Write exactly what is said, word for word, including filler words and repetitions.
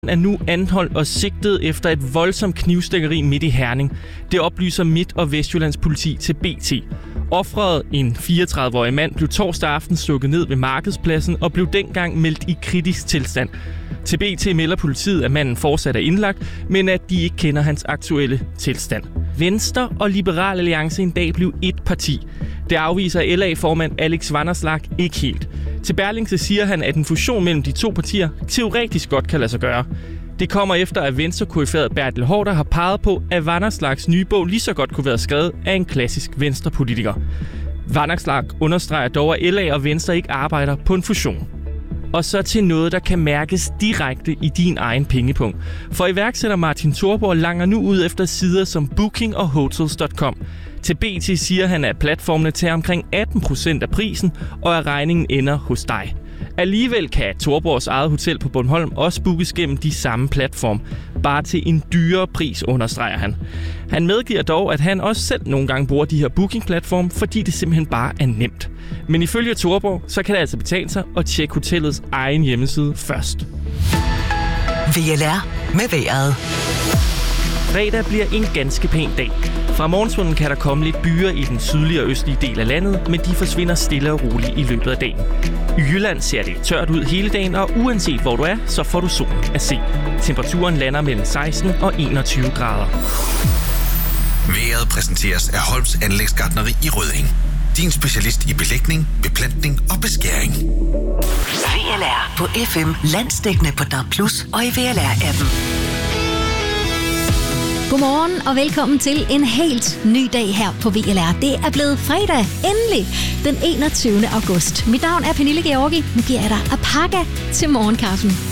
er nu anholdt og sigtet efter et voldsomt knivstikkeri midt i Herning. Det oplyser Midt- og Vestjyllands politi til B T. Offeret, en fireogtredive-årig mand, blev torsdag aften stukket ned ved markedspladsen og blev dengang meldt i kritisk tilstand. Til B T melder politiet, at manden fortsat er indlagt, men at de ikke kender hans aktuelle tilstand. Venstre og Liberal Alliance en dag blev et parti. Det afviser L A-formand Alex Vanopslagh ikke helt. Til Berlingske siger han, at en fusion mellem de to partier teoretisk godt kan lade sig gøre. Det kommer efter, at Venstre-koryfæret Bertel Haarder har peget på, at Vanopslaghs nye bog lige så godt kunne være skrevet af en klassisk venstrepolitiker. Vanopslagh understreger dog, at L A og Venstre ikke arbejder på en fusion. Og så til noget, der kan mærkes direkte i din egen pengepunkt. For iværksætter Martin Thorborg langer nu ud efter sider som booking og hotels punktum com. Til B T siger han, at platformene tager omkring atten procent af prisen, og at regningen ender hos dig. Alligevel kan Thorborgs eget hotel på Bornholm også bookes gennem de samme platform. Bare til en dyrere pris, understreger han. Han medgiver dog, at han også selv nogle gange bruger de her bookingplatforme, fordi det simpelthen bare er nemt. Men ifølge Thorborg, så kan det altså betale sig at tjekke hotellets egen hjemmeside først. V L R med vejret. Fredag bliver en ganske pæn dag. Fra morgenstunden kan der komme lidt byer i den sydlige og østlige del af landet, men de forsvinder stille og roligt i løbet af dagen. I Jylland ser det tørt ud hele dagen, og uanset hvor du er, så får du solen at se. Temperaturen lander mellem seksten og enogtyve grader. Vejret præsenteres af Holms Anlægsgartneri i Rødding. Din specialist i belægning, beplantning og beskæring. V L R på F M, landsdækkende på D A B plus, og i V L R-appen. Godmorgen og velkommen til en helt ny dag her på V L R. Det er blevet fredag, endelig, den enogtyvende august. Mit navn er Pernille Georgi. Nu giver jeg dig alpaca til morgenkaffen.